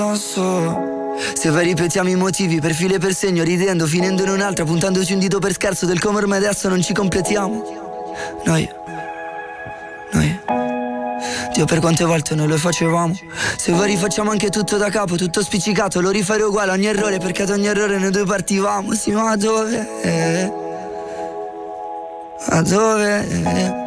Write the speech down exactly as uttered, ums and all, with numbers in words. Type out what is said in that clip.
Se poi ripetiamo i motivi per filo e per segno, ridendo, finendo in un'altra, puntandoci un dito per scherzo del come ormai adesso non ci completiamo. Noi Noi Dio, per quante volte noi lo facevamo. Se poi rifacciamo anche tutto da capo, tutto spiccicato, lo rifare uguale ogni errore, perché ad ogni errore noi due partivamo. Sì, ma dove? Ma dove?